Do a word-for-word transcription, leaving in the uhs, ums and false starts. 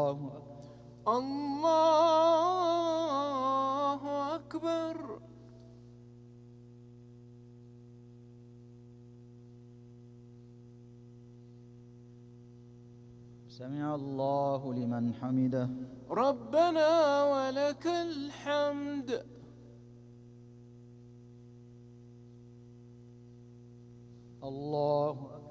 الله الله أكبر. سمع الله لمن حمده. ربنا ولك الحمد. الله أكبر.